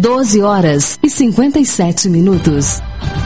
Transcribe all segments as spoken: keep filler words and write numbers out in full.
doze horas e cinquenta e sete minutos.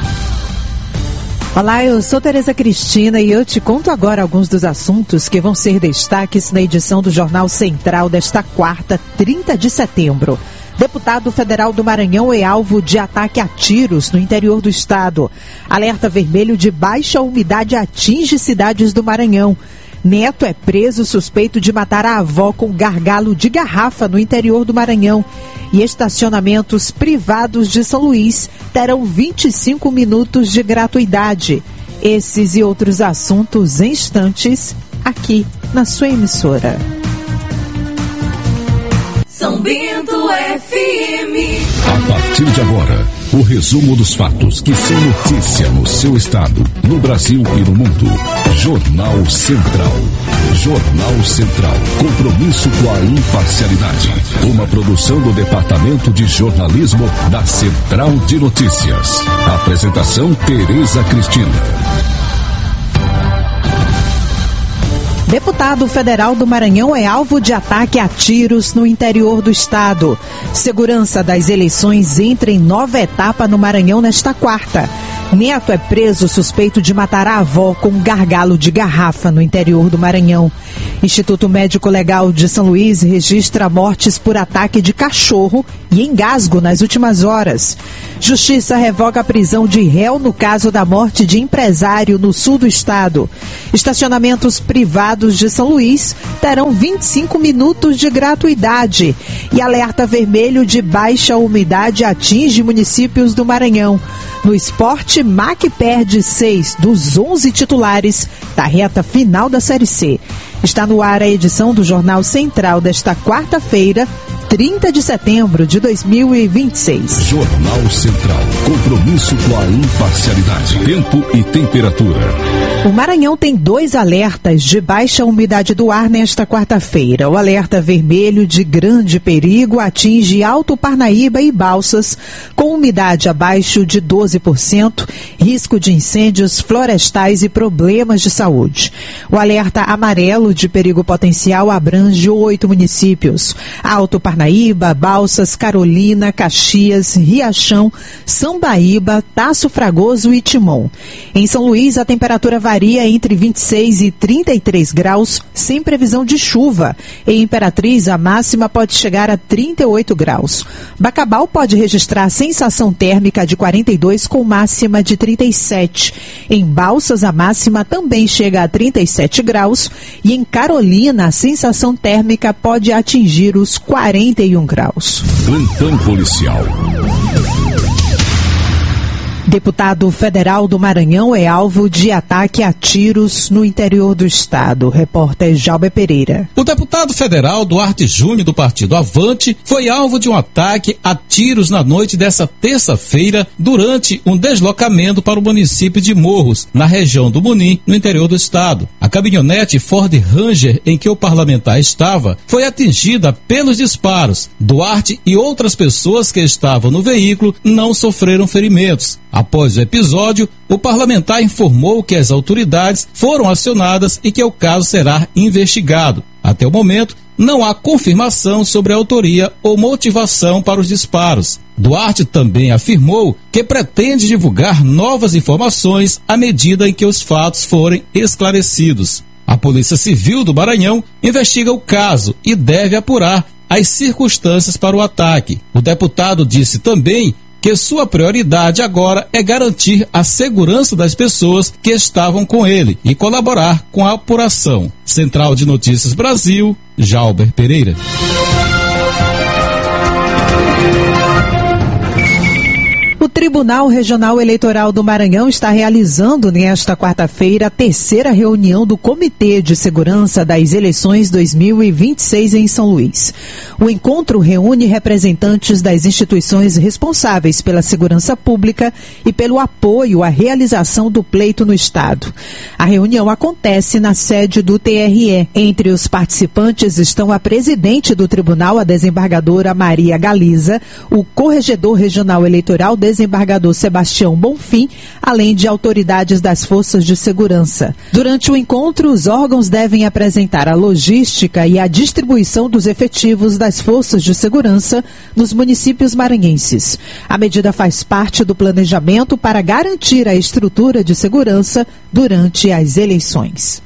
Olá, eu sou Tereza Cristina e eu te conto agora alguns dos assuntos que vão ser destaques na edição do Jornal Central desta quarta, trinta de setembro. Deputado federal do Maranhão é alvo de ataque a tiros no interior do estado. Alerta vermelho de baixa umidade atinge cidades do Maranhão. Neto é preso suspeito de matar a avó com gargalo de garrafa no interior do Maranhão. E estacionamentos privados de São Luís terão vinte e cinco minutos de gratuidade. Esses e outros assuntos em instantes, aqui na sua emissora. São Bento F M. A partir de agora, o resumo dos fatos que são notícia no seu estado, no Brasil e no mundo. Jornal Central. Jornal Central. Compromisso com a imparcialidade. Uma produção do Departamento de Jornalismo da Central de Notícias. Apresentação Tereza Cristina. Deputado federal do Maranhão é alvo de ataque a tiros no interior do estado. Segurança das eleições entra em nova etapa no Maranhão nesta quarta. Neto é preso suspeito de matar a avó com um gargalo de garrafa no interior do Maranhão. Instituto Médico Legal de São Luís registra mortes por ataque de cachorro e engasgo nas últimas horas. Justiça revoga a prisão de réu no caso da morte de empresário no sul do estado. Estacionamentos privados de São Luís terão vinte e cinco minutos de gratuidade. E alerta vermelho de baixa umidade atinge municípios do Maranhão. No esporte, M A C perde seis dos onze titulares da reta final da Série C. Está no ar a edição do Jornal Central desta quarta-feira, trinta de setembro de dois mil e vinte e seis. Jornal Central. Compromisso com a imparcialidade. Tempo e temperatura. O Maranhão tem dois alertas de baixa umidade do ar nesta quarta-feira. O alerta vermelho de grande perigo atinge Alto Parnaíba e Balsas, com umidade abaixo de doze por cento, risco de incêndios florestais e problemas de saúde. O alerta amarelo de perigo potencial abrange oito municípios: Alto Parnaíba, Balsas, Carolina, Caxias, Riachão, Sambaíba, Taço Fragoso e Timon. Em São Luís, a temperatura varia entre vinte e seis e trinta e três graus, sem previsão de chuva. Em Imperatriz, a máxima pode chegar a trinta e oito graus. Bacabal pode registrar sensação térmica de quarenta e dois com máxima de trinta e sete. Em Balsas, a máxima também chega a trinta e sete graus e em Carolina, a sensação térmica pode atingir os quarenta e um graus. Plantão policial. Deputado federal do Maranhão é alvo de ataque a tiros no interior do estado. Repórter Jalber Pereira. O deputado federal Duarte Júnior, do partido Avante, foi alvo de um ataque a tiros na noite dessa terça-feira durante um deslocamento para o município de Morros, na região do Munim, no interior do estado. A caminhonete Ford Ranger em que o parlamentar estava foi atingida pelos disparos. Duarte e outras pessoas que estavam no veículo não sofreram ferimentos. Após o episódio, o parlamentar informou que as autoridades foram acionadas e que o caso será investigado. Até o momento, não há confirmação sobre a autoria ou motivação para os disparos. Duarte também afirmou que pretende divulgar novas informações à medida em que os fatos forem esclarecidos. A Polícia Civil do Maranhão investiga o caso e deve apurar as circunstâncias para o ataque. O deputado disse também que sua prioridade agora é garantir a segurança das pessoas que estavam com ele e colaborar com a apuração. Central de Notícias Brasil, Jalber Pereira. O Tribunal Regional Eleitoral do Maranhão está realizando nesta quarta-feira a terceira reunião do Comitê de Segurança das Eleições dois mil e vinte e seis em São Luís. O encontro reúne representantes das instituições responsáveis pela segurança pública e pelo apoio à realização do pleito no estado. A reunião acontece na sede do T R E. Entre os participantes estão a presidente do tribunal, a desembargadora Maria Galiza, o corregedor regional eleitoral, desembargador desembargador Sebastião Bonfim, além de autoridades das forças de segurança. Durante o encontro, os órgãos devem apresentar a logística e a distribuição dos efetivos das forças de segurança nos municípios maranhenses. A medida faz parte do planejamento para garantir a estrutura de segurança durante as eleições.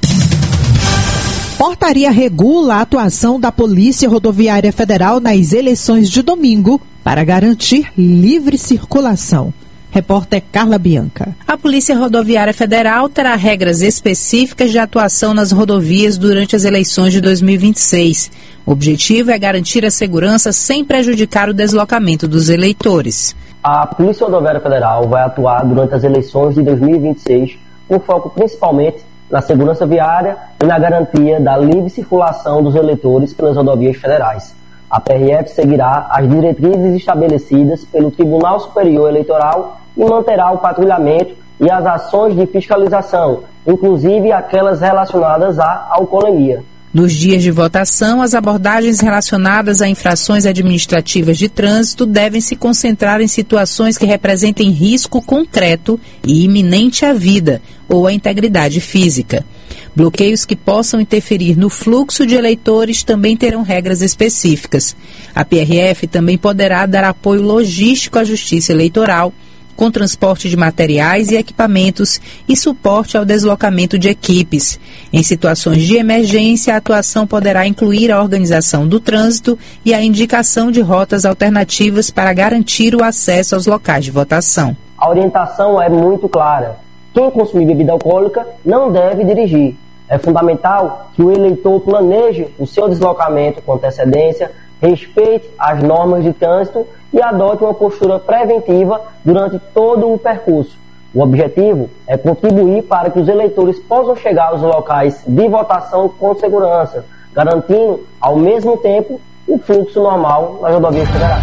Portaria regula a atuação da Polícia Rodoviária Federal nas eleições de domingo para garantir livre circulação. Repórter Carla Bianca. A Polícia Rodoviária Federal terá regras específicas de atuação nas rodovias durante as eleições de dois mil e vinte e seis. O objetivo é garantir a segurança sem prejudicar o deslocamento dos eleitores. A Polícia Rodoviária Federal vai atuar durante as eleições de dois mil e vinte e seis, com foco principalmente na segurança viária e na garantia da livre circulação dos eleitores pelas rodovias federais. A P R F seguirá as diretrizes estabelecidas pelo Tribunal Superior Eleitoral e manterá o patrulhamento e as ações de fiscalização, inclusive aquelas relacionadas à alcoolemia. Nos dias de votação, as abordagens relacionadas a infrações administrativas de trânsito devem se concentrar em situações que representem risco concreto e iminente à vida ou à integridade física. Bloqueios que possam interferir no fluxo de eleitores também terão regras específicas. A P R F também poderá dar apoio logístico à Justiça Eleitoral, com transporte de materiais e equipamentos e suporte ao deslocamento de equipes. Em situações de emergência, a atuação poderá incluir a organização do trânsito e a indicação de rotas alternativas para garantir o acesso aos locais de votação. A orientação é muito clara. Quem consumir bebida alcoólica não deve dirigir. É fundamental que o eleitor planeje o seu deslocamento com antecedência, respeite as normas de trânsito e adote uma postura preventiva durante todo o percurso. O objetivo é contribuir para que os eleitores possam chegar aos locais de votação com segurança, garantindo, ao mesmo tempo, o fluxo normal nas rodovias federais.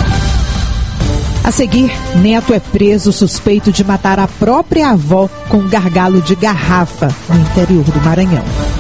A seguir, neto é preso suspeito de matar a própria avó com um gargalo de garrafa no interior do Maranhão.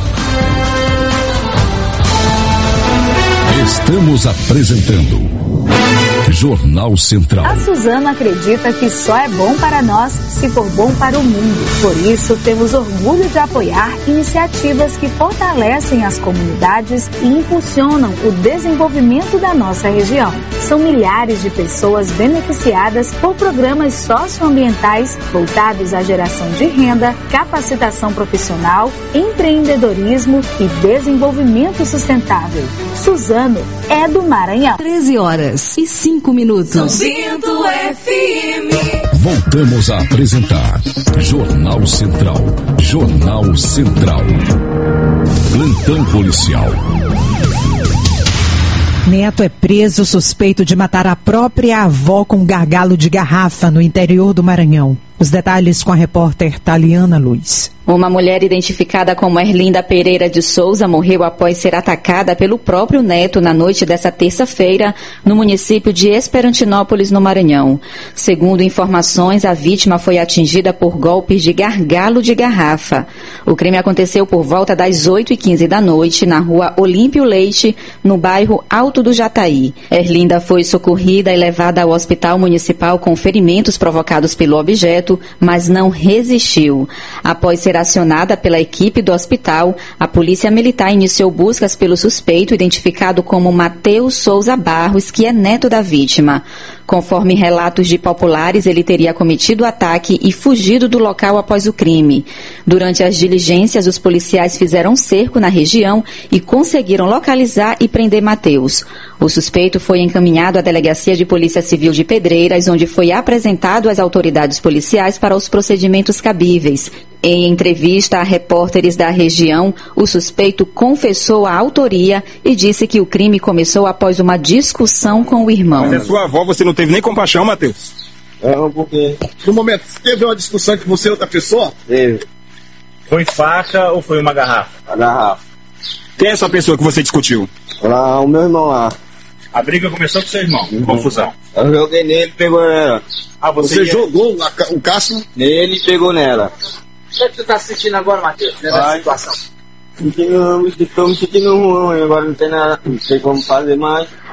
Estamos apresentando Jornal Central. A Suzano acredita que só é bom para nós se for bom para o mundo. Por isso, temos orgulho de apoiar iniciativas que fortalecem as comunidades e impulsionam o desenvolvimento da nossa região. São milhares de pessoas beneficiadas por programas socioambientais voltados à geração de renda, capacitação profissional, empreendedorismo e desenvolvimento sustentável. Suzano é do Maranhão. treze horas e cinco minutos. São Bento F M. Voltamos a apresentar Jornal Central. Jornal Central. Plantão policial. Neto é preso suspeito de matar a própria avó com gargalo de garrafa no interior do Maranhão. Os detalhes com a repórter Taliana Luz. Uma mulher identificada como Erlinda Pereira de Souza morreu após ser atacada pelo próprio neto na noite dessa terça-feira no município de Esperantinópolis, no Maranhão. Segundo informações, a vítima foi atingida por golpes de gargalo de garrafa. O crime aconteceu por volta das oito e quinze da noite na rua Olímpio Leite, no bairro Alto do Jataí. Erlinda foi socorrida e levada ao hospital municipal com ferimentos provocados pelo objeto, mas não resistiu. Após ser acionada pela equipe do hospital, a polícia militar iniciou buscas pelo suspeito, identificado como Mateus Souza Barros, que é neto da vítima. Conforme relatos de populares, ele teria cometido o ataque e fugido do local após o crime. Durante as diligências, os policiais fizeram um cerco na região e conseguiram localizar e prender Mateus. O suspeito foi encaminhado à Delegacia de Polícia Civil de Pedreiras, onde foi apresentado às autoridades policiais para os procedimentos cabíveis. Em entrevista a repórteres da região, o suspeito confessou a autoria e disse que o crime começou após uma discussão com o irmão. Mas a sua avó, você não teve nem compaixão, Mateus? Não, porque... No momento, teve uma discussão entre você e outra pessoa? Teve. Foi faca ou foi uma garrafa? A garrafa. Quem é essa pessoa que você discutiu? Lá, o meu irmão lá. A briga começou com seu irmão, uhum. Confusão. Eu joguei nele, pegou nela. Ah, você, você ia... jogou a, o Cássio? Nele e pegou nela. O que é que você tá sentindo agora, Matheus? Nessa situação? Sentindo, estou me sentindo ruim, agora não tem nada, não sei como fazer mais.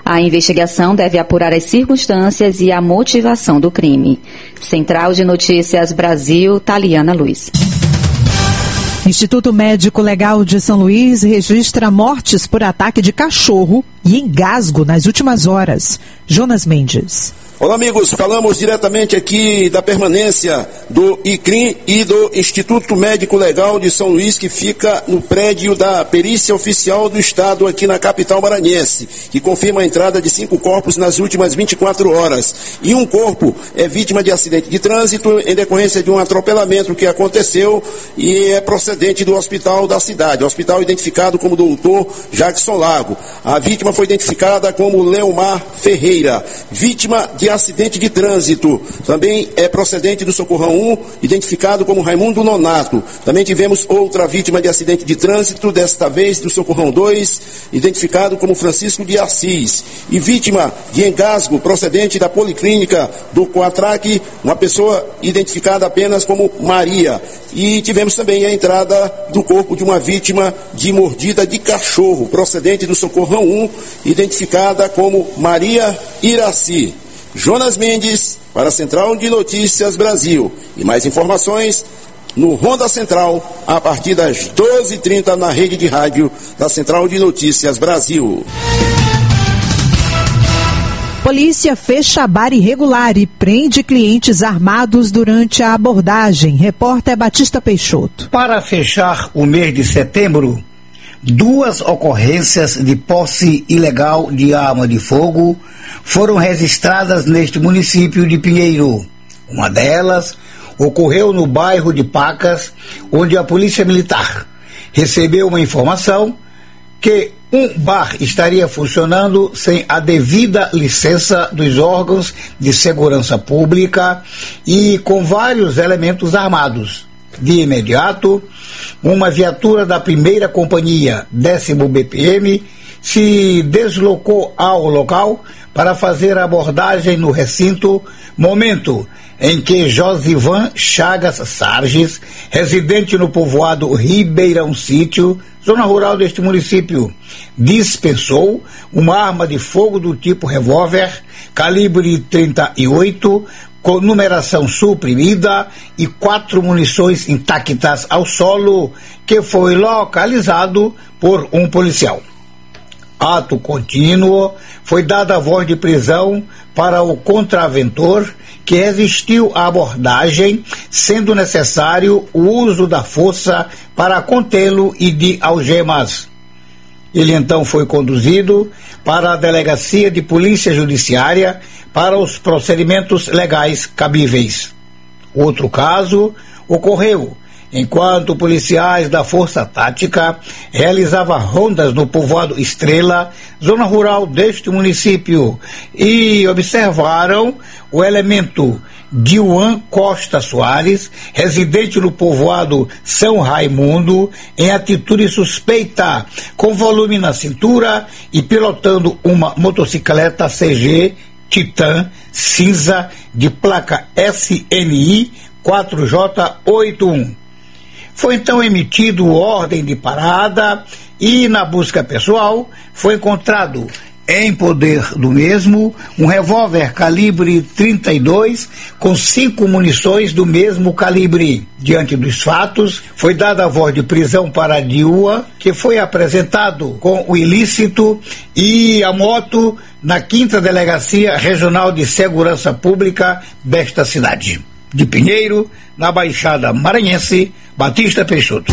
A investigação deve apurar as circunstâncias e a motivação do crime. Central de Notícias Brasil, Taliana Luiz. Instituto Médico Legal de São Luís registra mortes por ataque de cachorro e engasgo nas últimas horas. Jonas Mendes. Olá, amigos. Falamos diretamente aqui da permanência do I C R I M e do Instituto Médico Legal de São Luís, que fica no prédio da Perícia Oficial do Estado aqui na capital maranhense, que confirma a entrada de cinco corpos nas últimas vinte e quatro horas. E um corpo é vítima de acidente de trânsito em decorrência de um atropelamento que aconteceu e é procedente do hospital da cidade. O hospital identificado como doutor Jackson Lago. A vítima foi identificada como Leomar Ferreira, vítima de acidente de trânsito. Também é procedente do Socorrão um, identificado como Raimundo Nonato. Também tivemos outra vítima de acidente de trânsito, desta vez do Socorrão dois, identificado como Francisco de Assis. E vítima de engasgo, procedente da Policlínica do Coatraque, uma pessoa identificada apenas como Maria. E tivemos também a entrada do corpo de uma vítima de mordida de cachorro, procedente do Socorrão um, identificada como Maria Iraci. Jonas Mendes, para a Central de Notícias Brasil. E mais informações no Ronda Central, a partir das doze e trinta na rede de rádio da Central de Notícias Brasil. Polícia fecha bar irregular e prende clientes armados durante a abordagem. Repórter Batista Peixoto. Para fechar o mês de setembro, duas ocorrências de posse ilegal de arma de fogo foram registradas neste município de Pinheiro. Uma delas ocorreu no bairro de Pacas, onde a Polícia Militar recebeu uma informação que um bar estaria funcionando sem a devida licença dos órgãos de segurança pública e com vários elementos armados. De imediato, uma viatura da primeira companhia, décimo B P M, se deslocou ao local para fazer a abordagem no recinto, momento em que Josivan Chagas Sarges, residente no povoado Ribeirão Sítio, zona rural deste município, dispensou uma arma de fogo do tipo revólver, calibre trinta e oito, com numeração suprimida e quatro munições intactas ao solo, que foi localizado por um policial. Ato contínuo, foi dada a voz de prisão para o contraventor, que resistiu à abordagem, sendo necessário o uso da força para contê-lo e de algemas. Ele então foi conduzido para a Delegacia de Polícia Judiciária para os procedimentos legais cabíveis. Outro caso ocorreu enquanto policiais da Força Tática realizavam rondas no povoado Estrela, zona rural deste município, e observaram o elemento Dilwan Costa Soares, residente no povoado São Raimundo, em atitude suspeita, com volume na cintura e pilotando uma motocicleta C G Titan cinza de placa S N I quatro J oitenta e um. Foi então emitido ordem de parada e, na busca pessoal, foi encontrado em poder do mesmo um revólver calibre trinta e dois com cinco munições do mesmo calibre. Diante dos fatos, foi dada a voz de prisão para Dilwa, que foi apresentado com o ilícito e a moto na quinta Delegacia Regional de Segurança Pública desta cidade. De Pinheiro, na Baixada Maranhense, Batista Peixoto.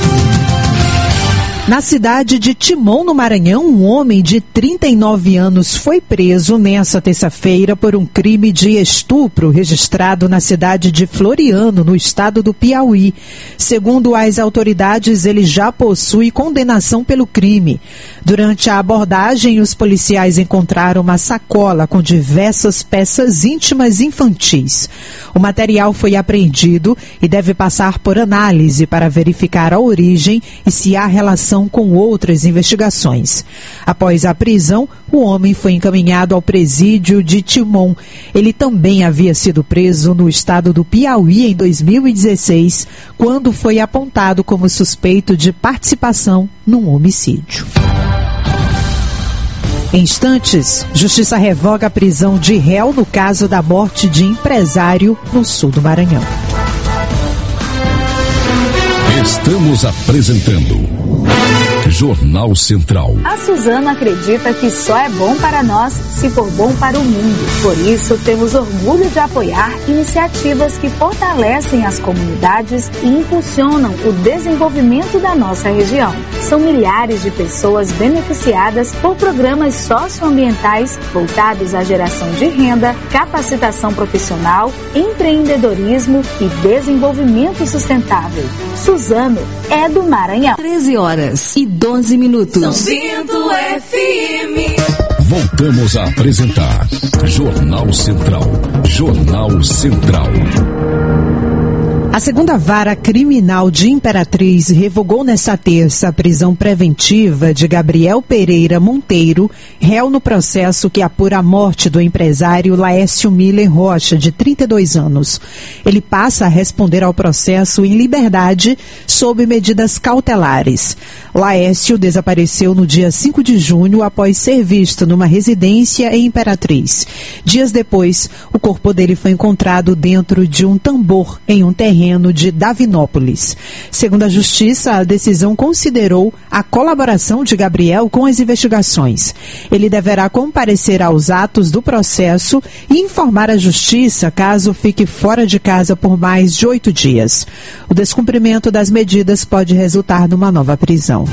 Na cidade de Timon, no Maranhão, um homem de trinta e nove anos foi preso nesta terça-feira por um crime de estupro registrado na cidade de Floriano, no estado do Piauí. Segundo as autoridades, ele já possui condenação pelo crime. Durante a abordagem, os policiais encontraram uma sacola com diversas peças íntimas infantis. O material foi apreendido e deve passar por análise para verificar a origem e se há relação com outras investigações. Após a prisão, o homem foi encaminhado ao presídio de Timon. Ele também havia sido preso no estado do Piauí em dois mil e dezesseis, quando foi apontado como suspeito de participação num homicídio. Em instantes, Justiça revoga a prisão de réu no caso da morte de empresário no sul do Maranhão. Estamos apresentando Jornal Central. A Suzano acredita que só é bom para nós se for bom para o mundo. Por isso, temos orgulho de apoiar iniciativas que fortalecem as comunidades e impulsionam o desenvolvimento da nossa região. São milhares de pessoas beneficiadas por programas socioambientais voltados à geração de renda, capacitação profissional, empreendedorismo e desenvolvimento sustentável. Suzano é do Maranhão. treze horas e doze minutos. São Bento F M. Voltamos a apresentar Jornal Central. Jornal Central. A segunda vara criminal de Imperatriz revogou nesta terça a prisão preventiva de Gabriel Pereira Monteiro, réu no processo que apura a morte do empresário Laércio Miller Rocha, de trinta e dois anos. Ele passa a responder ao processo em liberdade sob medidas cautelares. Laércio desapareceu no dia cinco de junho após ser visto numa residência em Imperatriz. Dias depois, o corpo dele foi encontrado dentro de um tambor em um terreno de Davinópolis. Segundo a Justiça, a decisão considerou a colaboração de Gabriel com as investigações. Ele deverá comparecer aos atos do processo e informar a Justiça caso fique fora de casa por mais de oito dias. O descumprimento das medidas pode resultar numa nova prisão.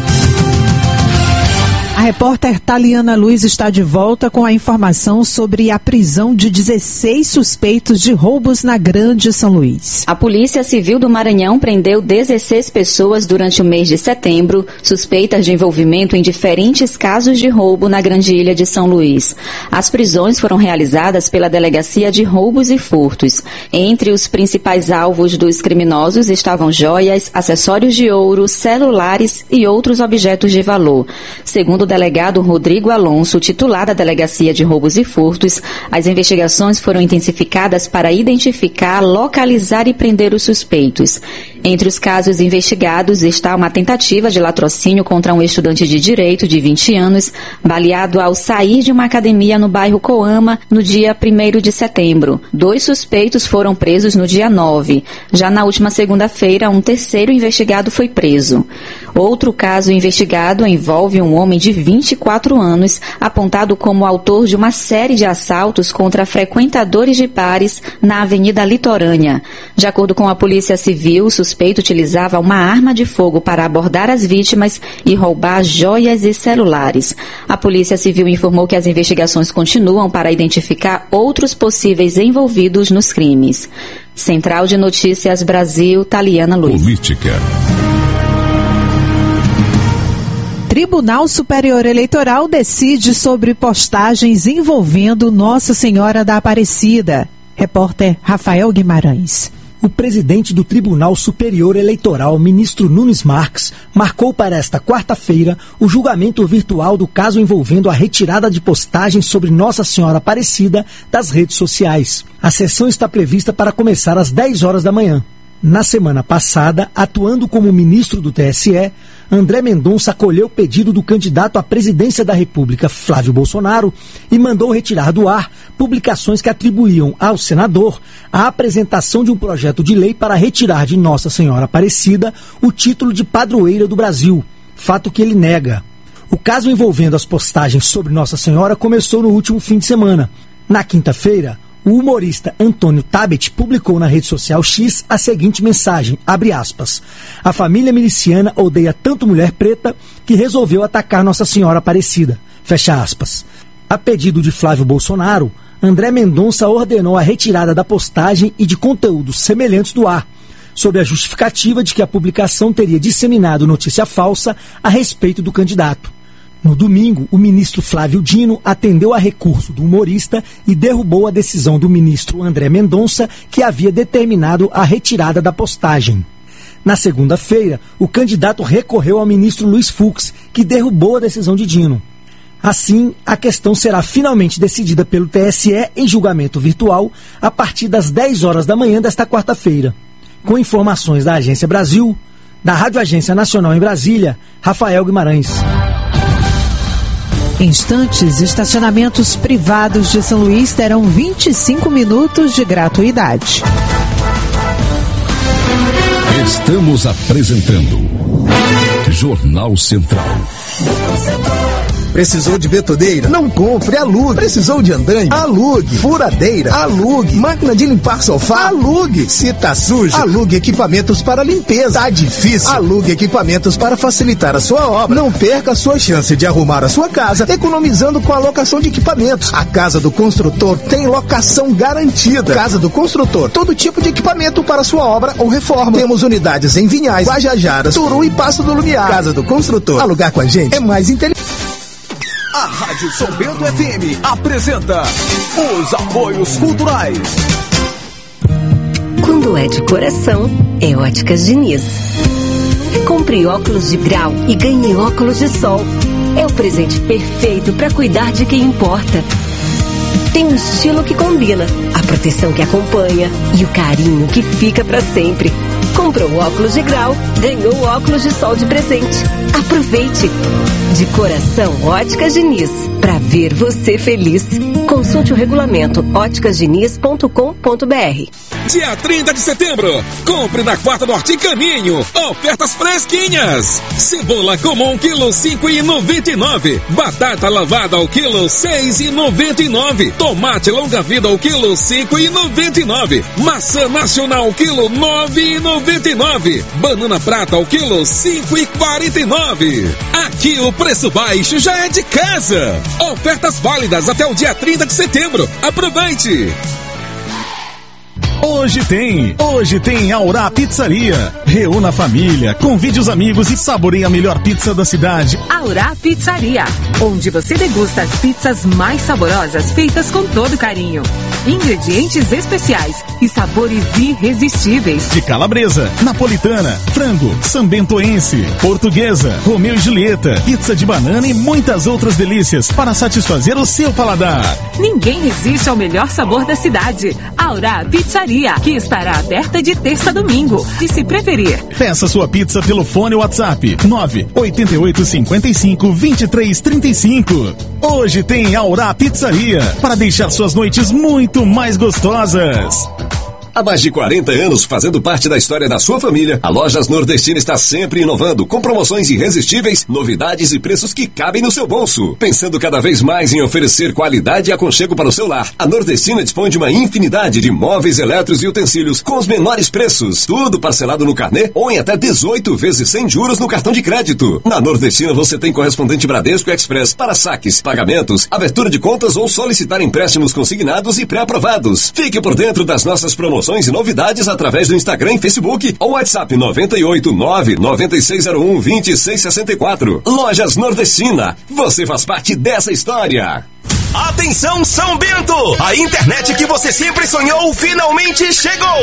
A repórter Taliana Luiz está de volta com a informação sobre a prisão de dezesseis suspeitos de roubos na Grande São Luís. A Polícia Civil do Maranhão prendeu dezesseis pessoas durante o mês de setembro, suspeitas de envolvimento em diferentes casos de roubo na Grande Ilha de São Luís. As prisões foram realizadas pela Delegacia de Roubos e Furtos. Entre os principais alvos dos criminosos estavam joias, acessórios de ouro, celulares e outros objetos de valor. Segundo o delegado Rodrigo Alonso, titular da Delegacia de Roubos e Furtos, as investigações foram intensificadas para identificar, localizar e prender os suspeitos. Entre os casos investigados está uma tentativa de latrocínio contra um estudante de direito de vinte anos, baleado ao sair de uma academia no bairro Coama no dia primeiro de setembro. Dois suspeitos foram presos no dia nove. Já na última segunda-feira, um terceiro investigado foi preso. Outro caso investigado envolve um homem de vinte e quatro anos, apontado como autor de uma série de assaltos contra frequentadores de bares na Avenida Litorânea. De acordo com a Polícia Civil, o suspeito utilizava uma arma de fogo para abordar as vítimas e roubar joias e celulares. A Polícia Civil informou que as investigações continuam para identificar outros possíveis envolvidos nos crimes. Central de Notícias Brasil, Taliana Luiz. Política. Tribunal Superior Eleitoral decide sobre postagens envolvendo Nossa Senhora da Aparecida. Repórter Rafael Guimarães. O presidente do Tribunal Superior Eleitoral, ministro Nunes Marques, marcou para esta quarta-feira o julgamento virtual do caso envolvendo a retirada de postagens sobre Nossa Senhora Aparecida das redes sociais. A sessão está prevista para começar às dez horas da manhã. Na semana passada, atuando como ministro do T S E, André Mendonça acolheu o pedido do candidato à presidência da República, Flávio Bolsonaro, e mandou retirar do ar publicações que atribuíam ao senador a apresentação de um projeto de lei para retirar de Nossa Senhora Aparecida o título de padroeira do Brasil, fato que ele nega. O caso envolvendo as postagens sobre Nossa Senhora começou no último fim de semana. Na quinta-feira, o humorista Antônio Tabet publicou na rede social X a seguinte mensagem, abre aspas, a família miliciana odeia tanto mulher preta que resolveu atacar Nossa Senhora Aparecida, fecha aspas. A pedido de Flávio Bolsonaro, André Mendonça ordenou a retirada da postagem e de conteúdos semelhantes do ar, sob a justificativa de que a publicação teria disseminado notícia falsa a respeito do candidato. No domingo, o ministro Flávio Dino atendeu a recurso do humorista e derrubou a decisão do ministro André Mendonça, que havia determinado a retirada da postagem. Na segunda-feira, o candidato recorreu ao ministro Luiz Fux, que derrubou a decisão de Dino. Assim, a questão será finalmente decidida pelo T S E em julgamento virtual a partir das dez horas da manhã desta quarta-feira. Com informações da Agência Brasil, da Rádio Agência Nacional em Brasília, Rafael Guimarães. Em instantes, estacionamentos privados de São Luís terão vinte e cinco minutos de gratuidade. Estamos apresentando Jornal Central. Precisou de betoneira? Não compre, alugue. Precisou de andaime? Alugue. Furadeira? Alugue. Máquina de limpar sofá? Alugue. Se tá sujo? Alugue equipamentos para limpeza. Tá difícil? Alugue equipamentos para facilitar a sua obra. Não perca a sua chance de arrumar a sua casa economizando com a locação de equipamentos. A Casa do Construtor tem locação garantida. Casa do Construtor, todo tipo de equipamento para sua obra ou reforma. Temos unidades em Vinhais, Guajajaras, Turu e Passo do Lumiar. Casa do Construtor. Alugar com a gente é mais inteligente. A Rádio São Bento F M apresenta os apoios culturais. Quando é de coração, é Óticas Diniz. Compre óculos de grau e ganhe óculos de sol. É o presente perfeito para cuidar de quem importa. Tem um estilo que combina, a proteção que acompanha e o carinho que fica para sempre. Comprou óculos de grau, ganhou óculos de sol de presente. Aproveite! De coração, Óticas Diniz. Para ver você feliz. Consulte o regulamento óticas diniz ponto com ponto b r. Dia trinta de setembro, compre na Quarta do Horti Caminho. Ofertas fresquinhas. Cebola comum, quilo cinco reais e noventa e nove centavos. Batata lavada ao quilo seis reais e noventa e nove centavos. Tomate longa vida ao quilo cinco reais e noventa e nove centavos. Maçã nacional ao quilo nove reais e noventa e nove centavos. Banana prata ao quilo cinco reais e quarenta e nove centavos. Aqui o preço baixo já é de casa. Ofertas válidas até o dia trinta de setembro. Aproveite! Hoje tem, hoje tem Aurá Pizzaria. Reúna a família, convide os amigos e saboreie a melhor pizza da cidade. Aurá Pizzaria, onde você degusta as pizzas mais saborosas feitas com todo carinho. Ingredientes especiais e sabores irresistíveis. De calabresa, napolitana, frango, sambentoense, portuguesa, Romeu e Julieta, pizza de banana e muitas outras delícias para satisfazer o seu paladar. Ninguém resiste ao melhor sabor da cidade. Aurá Pizzaria, que estará aberta de terça a domingo, e se preferir. Peça sua pizza pelo fone WhatsApp nove oito oito cinco cinco, dois três três cinco. Hoje tem Aurá Pizzaria para deixar suas noites muito mais gostosas. Há mais de quarenta anos fazendo parte da história da sua família, a Lojas Nordestina está sempre inovando, com promoções irresistíveis, novidades e preços que cabem no seu bolso. Pensando cada vez mais em oferecer qualidade e aconchego para o seu lar, a Nordestina dispõe de uma infinidade de móveis, eletros e utensílios com os menores preços, tudo parcelado no carnê ou em até dezoito vezes sem juros no cartão de crédito. Na Nordestina você tem correspondente Bradesco Express para saques, pagamentos, abertura de contas ou solicitar empréstimos consignados e pré-aprovados. Fique por dentro das nossas promoções e novidades através do Instagram e Facebook ou WhatsApp nove oito nove, nove seis zero um, dois seis seis quatro. Lojas Nordestina, você faz parte dessa história. Atenção São Bento! A internet que você sempre sonhou finalmente chegou!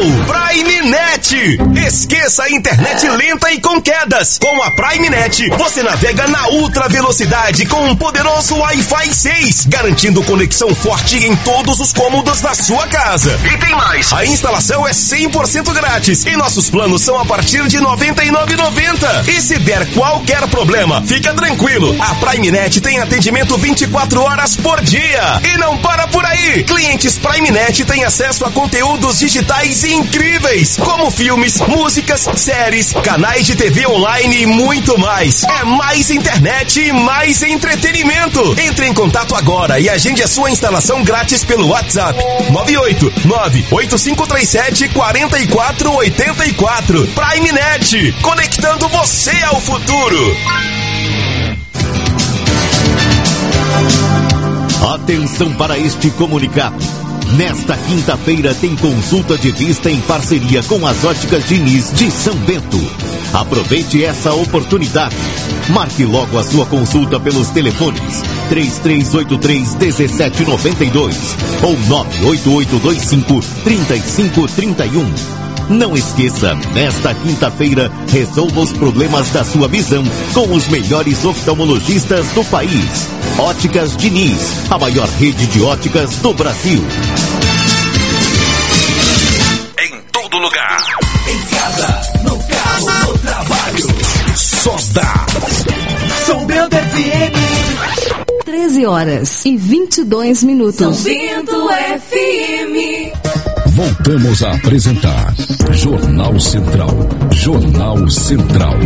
PrimeNet! Esqueça a internet lenta e com quedas! Com a PrimeNet, você navega na ultra velocidade com um poderoso Wi-Fi seis, garantindo conexão forte em todos os cômodos da sua casa. E tem mais! A instalação é cem por cento grátis e nossos planos são a partir de noventa e nove reais e noventa centavos. E se der qualquer problema, fica tranquilo! A PrimeNet tem atendimento vinte e quatro horas por dia. E não para por aí! Clientes PrimeNet têm acesso a conteúdos digitais incríveis, como filmes, músicas, séries, canais de T V online e muito mais. É mais internet e mais entretenimento. Entre em contato agora e agende a sua instalação grátis pelo WhatsApp nove oito nove, oito cinco três sete, quatro quatro oito quatro. PrimeNet, conectando você ao futuro. Atenção para este comunicado. Nesta quinta-feira tem consulta de vista em parceria com as Óticas Diniz de São Bento. Aproveite essa oportunidade. Marque logo a sua consulta pelos telefones três três oito três, um sete nove dois ou nove oito oito dois cinco, três cinco três um. Não esqueça, nesta quinta-feira, resolva os problemas da sua visão com os melhores oftalmologistas do país. Óticas Diniz, a maior rede de óticas do Brasil. Em todo lugar. Em casa, no carro, no trabalho. Só dá. São Bento F M. treze doze horas e vinte e dois minutos. São Bento F M. Voltamos a apresentar Jornal Central. Jornal Central.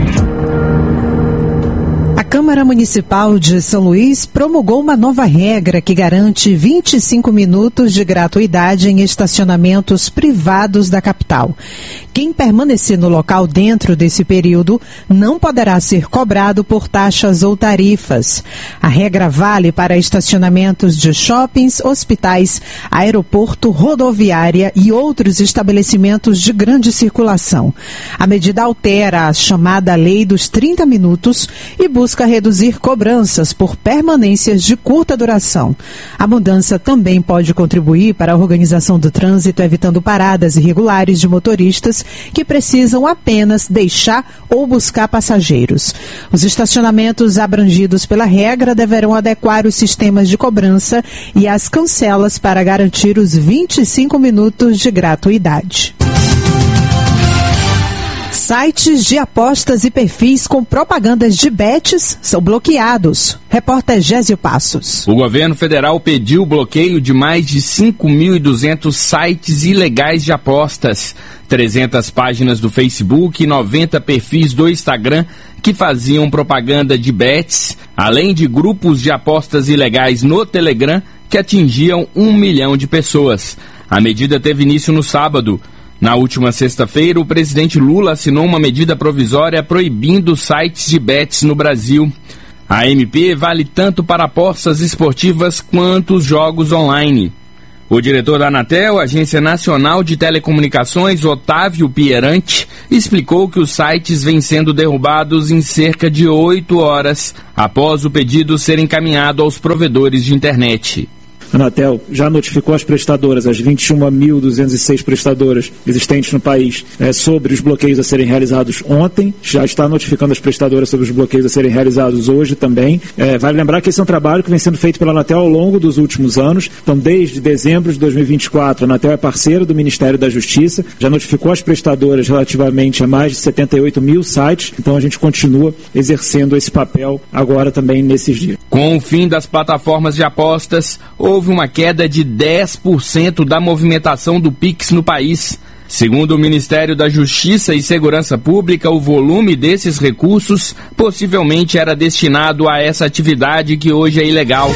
A Câmara Municipal de São Luís promulgou uma nova regra que garante vinte e cinco minutos de gratuidade em estacionamentos privados da capital. Quem permanecer no local dentro desse período não poderá ser cobrado por taxas ou tarifas. A regra vale para estacionamentos de shoppings, hospitais, aeroporto, rodoviária e outros estabelecimentos de grande circulação. A medida altera a chamada Lei dos trinta minutos e busca reduzir cobranças por permanências de curta duração. A mudança também pode contribuir para a organização do trânsito, evitando paradas irregulares de motoristas que precisam apenas deixar ou buscar passageiros. Os estacionamentos abrangidos pela regra deverão adequar os sistemas de cobrança e as cancelas para garantir os vinte e cinco minutos de gratuidade. Sites de apostas e perfis com propagandas de bets são bloqueados. Repórter Gésio Passos. O governo federal pediu o bloqueio de mais de cinco mil e duzentos sites ilegais de apostas, trezentas páginas do Facebook e noventa perfis do Instagram que faziam propaganda de bets, além de grupos de apostas ilegais no Telegram que atingiam um milhão de pessoas. A medida teve início no sábado. Na última sexta-feira, o presidente Lula assinou uma medida provisória proibindo sites de bets no Brasil. A M P vale tanto para apostas esportivas quanto os jogos online. O diretor da Anatel, Agência Nacional de Telecomunicações, Otávio Pierante, explicou que os sites vêm sendo derrubados em cerca de oito horas após o pedido ser encaminhado aos provedores de internet. A Anatel já notificou as prestadoras, as vinte e uma mil duzentas e seis prestadoras existentes no país, é, sobre os bloqueios a serem realizados ontem, já está notificando as prestadoras sobre os bloqueios a serem realizados hoje também. É, vale lembrar que esse é um trabalho que vem sendo feito pela Anatel ao longo dos últimos anos, então desde dezembro de dois mil e vinte e quatro, a Anatel é parceira do Ministério da Justiça, já notificou as prestadoras relativamente a mais de setenta e oito mil sites, então a gente continua exercendo esse papel agora também nesses dias. Com o fim das plataformas de apostas, houve uma queda de dez por cento da movimentação do Pix no país. Segundo o Ministério da Justiça e Segurança Pública, o volume desses recursos possivelmente era destinado a essa atividade que hoje é ilegal.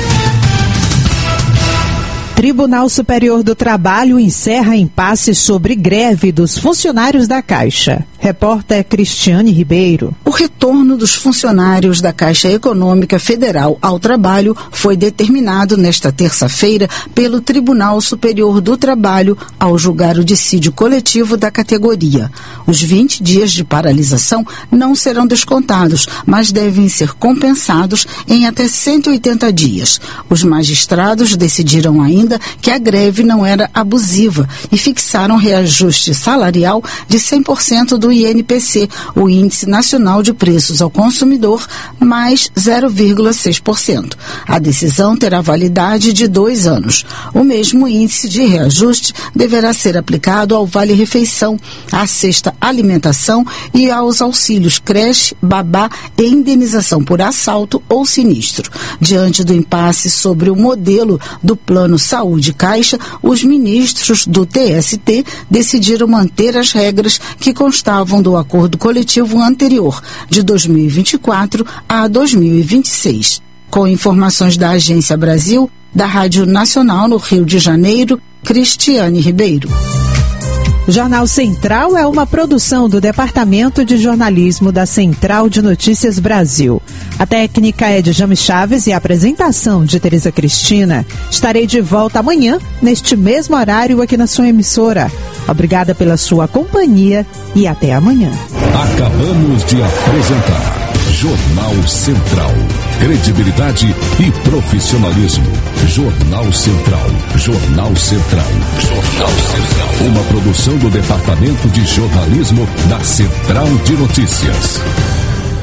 Tribunal Superior do Trabalho encerra impasse sobre greve dos funcionários da Caixa. Repórter Cristiane Ribeiro. O retorno dos funcionários da Caixa Econômica Federal ao trabalho foi determinado nesta terça-feira pelo Tribunal Superior do Trabalho ao julgar o dissídio coletivo da categoria. Os vinte dias de paralisação não serão descontados, mas devem ser compensados em até cento e oitenta dias. Os magistrados decidiram ainda que a greve não era abusiva e fixaram reajuste salarial de cem por cento do I N P C, o Índice Nacional de Preços ao Consumidor, mais zero vírgula seis por cento. A decisão terá validade de dois anos. O mesmo índice de reajuste deverá ser aplicado ao vale-refeição, à cesta alimentação e aos auxílios creche, babá e indenização por assalto ou sinistro. Diante do impasse sobre o modelo do Plano Saúde Caixa, os ministros do T S T decidiram manter as regras que constavam do acordo coletivo anterior, de dois mil e vinte e quatro a dois mil e vinte e seis. Com informações da Agência Brasil, da Rádio Nacional no Rio de Janeiro, Cristiane Ribeiro. Jornal Central é uma produção do Departamento de Jornalismo da Central de Notícias Brasil. A técnica é de James Chaves e a apresentação de Tereza Cristina. Estarei de volta amanhã, neste mesmo horário aqui na sua emissora. Obrigada pela sua companhia e até amanhã. Acabamos de apresentar Jornal Central. Credibilidade e profissionalismo. Jornal Central. Jornal Central. Jornal Central. Uma produção do Departamento de Jornalismo da Central de Notícias.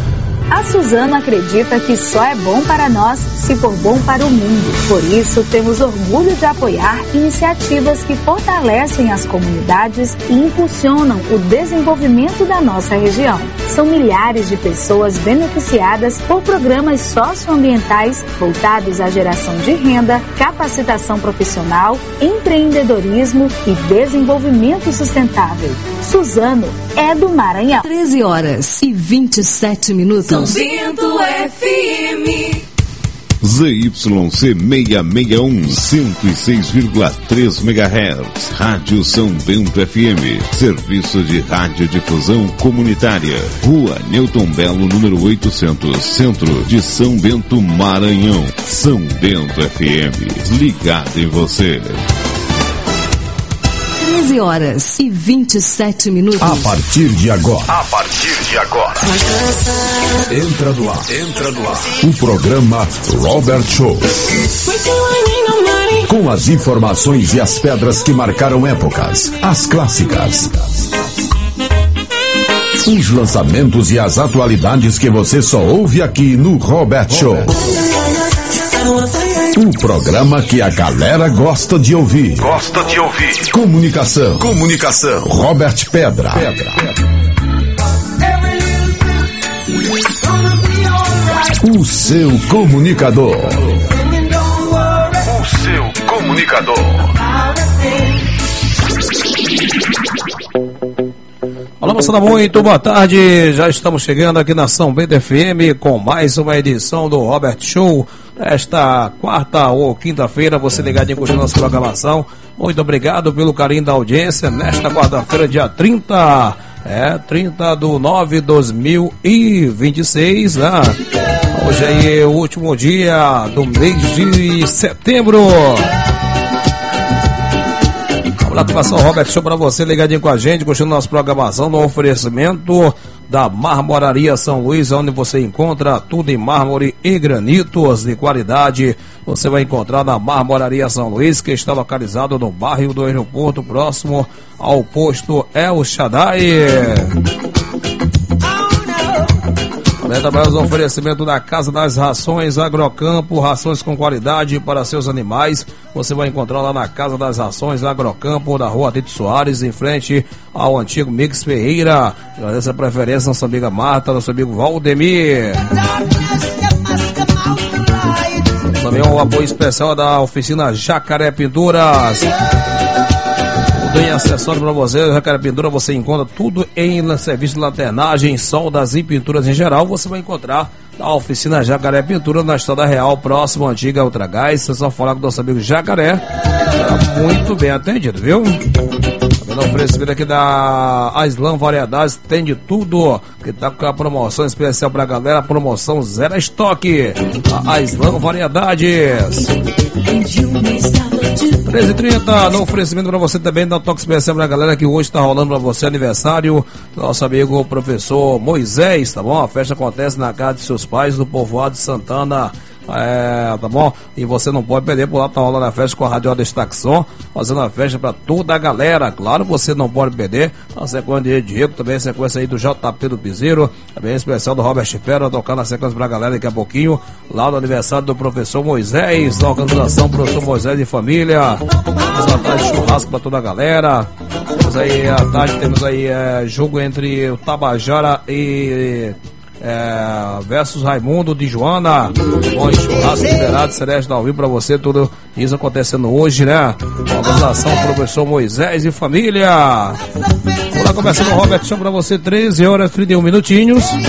A Suzano acredita que só é bom para nós se for bom para o mundo. Por isso, temos orgulho de apoiar iniciativas que fortalecem as comunidades e impulsionam o desenvolvimento da nossa região. São milhares de pessoas beneficiadas por programas socioambientais voltados à geração de renda, capacitação profissional, empreendedorismo e desenvolvimento sustentável. Suzano é do Maranhão. treze horas e vinte e sete minutos. São Bento F M. Z Y C seiscentos e sessenta e um, cento e seis vírgula três megahertz, Rádio São Bento F M, serviço de radiodifusão comunitária, Rua Newton Belo, número oitocentos, Centro de São Bento, Maranhão. São Bento F M, ligado em você. treze horas e vinte e sete minutos. A partir de agora. A partir de agora. Entra no ar. Entra no ar. O programa Robert Show. Com as informações e as pedras que marcaram épocas. As clássicas. Os lançamentos e as atualidades que você só ouve aqui no Robert Show. O programa que a galera gosta de ouvir. Gosta de ouvir. Comunicação. Comunicação. Robert Pedra. Pedra. O seu comunicador. O seu comunicador. Olá, moçada, muito boa tarde. Já estamos chegando aqui na São Bento F M com mais uma edição do Robert Show. Esta quarta ou quinta-feira, você ligadinho com a nossa programação. Muito obrigado pelo carinho da audiência. Nesta quarta-feira, dia trinta, é, trinta de nove de dois mil e vinte e seis, né? Hoje aí é o último dia do mês de setembro. Vamos lá começar o Robert Show para você ligadinho com a gente, curtindo nossa programação no oferecimento da Marmoraria São Luís, onde você encontra tudo em mármore e granitos de qualidade. Você vai encontrar na Marmoraria São Luís, que está localizado no bairro do Aeroporto, próximo ao posto El Shaddai. Também os oferecimentos da Casa das Rações Agrocampo, rações com qualidade para seus animais. Você vai encontrar lá na Casa das Rações Agrocampo, da Rua Tito Soares, em frente ao antigo Mix Ferreira. Agradeço a preferência nossa amiga Marta, nosso amigo Valdemir. Também um apoio especial da oficina Jacaré Pinturas. Tem acessório para você, Jacaré Pintura, você encontra tudo em serviço de lanternagem, soldas e pinturas em geral. Você vai encontrar a oficina Jacaré Pintura na Estrada Real, próximo à antiga Ultragás. Você só falar com o nosso amigo Jacaré, será muito bem atendido, viu? Também oferecimento aqui da Aslan Variedades, tem de tudo, que tá com a promoção especial pra galera, promoção zero estoque. A Aslan Variedades. treze e trinta, no oferecimento para você também, dá um toque especial pra galera que hoje tá rolando pra você aniversário do nosso amigo professor Moisés, tá bom? A festa acontece na casa de seus pais, do povoado de Santana, é, tá bom? E você não pode perder, por lá tá rolando a festa com a Rádio Destaque Som, fazendo a festa pra toda a galera, claro, você não pode perder. A sequência de Diego, também a sequência aí do J P do Piseiro, também especial do Robert Ferro, tocando a sequência pra galera daqui a pouquinho, lá no aniversário do professor Moisés, da organização professor Moisés e família. Temos a tarde de churrasco pra toda a galera. Temos aí a tarde, temos aí é, jogo entre o Tabajara e é, versus Raimundo de Joana. Bom, churrasco liberado, Celeste da Alvim pra você, tudo isso acontecendo hoje, né? Organização professor Moisés e família. Vamos lá, começando o Robert Show pra você, treze horas e trinta e um minutinhos.